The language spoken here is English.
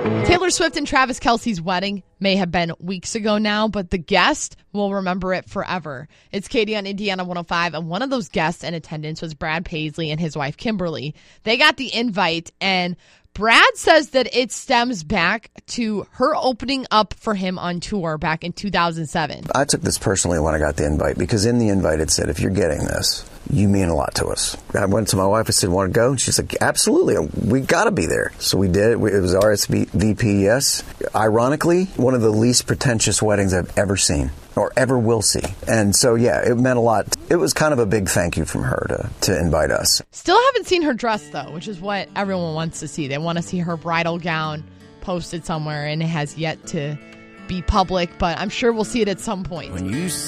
Taylor Swift and Travis Kelce's wedding may have been weeks ago now, but the guest will remember it forever. It's Katie on Indiana 105, and one of those guests in attendance was Brad Paisley and his wife Kimberly. They got the invite, and Brad says that it stems back to her opening up for him on tour back in 2007. I took this personally when I got the invite, because in the invite it said, if you're getting this, you mean a lot to us. I went to my wife, I said, want to go? And she's like, absolutely, we got to be there. So we did. It was RSVP, yes. Ironically, one of the least pretentious weddings I've ever seen or ever will see. And so, yeah, it meant a lot. It was kind of a big thank you from her to invite us. Still haven't seen her dress, though, which is what everyone wants to see. They want to see her bridal gown posted somewhere, and it has yet to be public, but I'm sure we'll see it at some point. When you